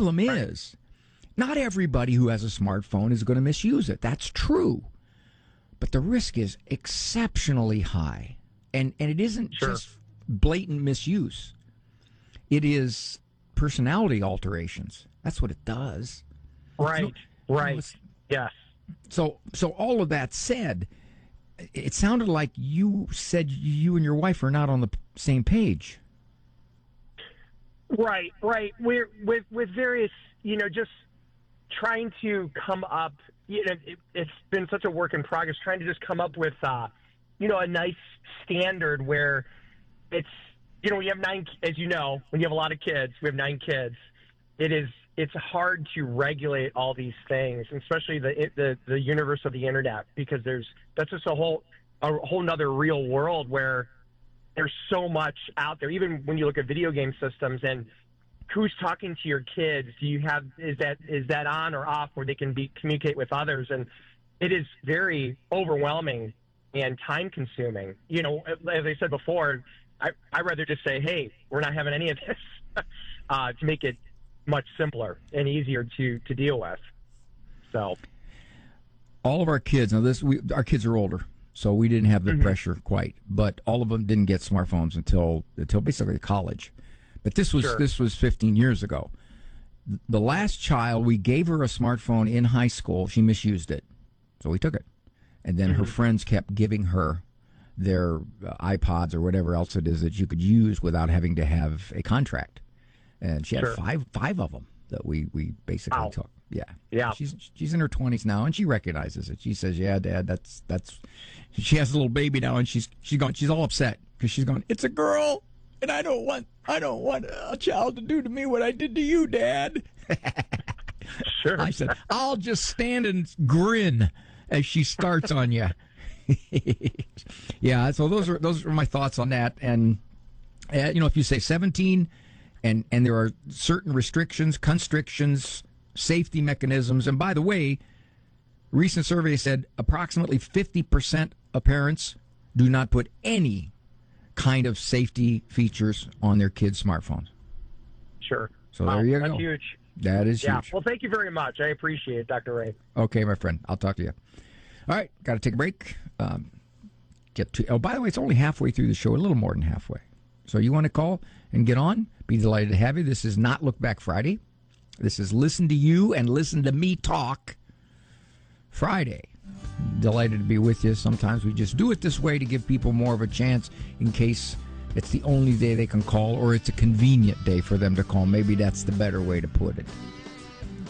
problem is, not everybody who has a smartphone is going to misuse it. That's true. But the risk is exceptionally high. And it isn't just blatant misuse. It is personality alterations. That's what it does. Right. Yes. So all of that said, it sounded like you said you and your wife are not on the same page. Right. We're with various, just trying to come up. It's been such a work in progress, trying to just come up with, a nice standard where it's, we have 9, as you know, when you have a lot of kids, we have 9 kids. It's hard to regulate all these things, especially the universe of the internet, because that's just a whole nother real world where there's so much out there. Even when you look at video game systems and who's talking to your kids, is that on or off where they can communicate with others? And it is very overwhelming and time consuming. As I said before, I'd rather just say, hey, we're not having any of this to make it much simpler and easier to deal with. So all of our kids, our kids are older, so we didn't have the pressure quite, but all of them didn't get smartphones until basically college. But this was 15 years ago. The last child, we gave her a smartphone in high school. She misused it, so we took it. And then her friends kept giving her their iPods or whatever else it is that you could use without having to have a contract. And she had five of them that we basically took. Yeah. She's in her 20s now, and she recognizes it. She says, "Yeah, Dad, that's." She has a little baby now, and she's gone. She's all upset because she's gone. It's a girl, and I don't want a child to do to me what I did to you, Dad. Sure. I said, I'll just stand and grin as she starts on you. Yeah. So those are my thoughts on that. And if you say 17. And there are certain restrictions, constrictions, safety mechanisms. And by the way, recent survey said approximately 50% of parents do not put any kind of safety features on their kids' smartphones. Sure. So there you go. That's huge. That is huge. Well, thank you very much. I appreciate it, Dr. Ray. Okay, my friend. I'll talk to you. All right. Got to take a break. By the way, it's only halfway through the show, a little more than halfway. So you want to call and get on? Be delighted to have you. This is not Look Back Friday. This is Listen to You and Listen to Me Talk Friday. Delighted to be with you. Sometimes we just do it this way to give people more of a chance in case it's the only day they can call or it's a convenient day for them to call. Maybe that's the better way to put it.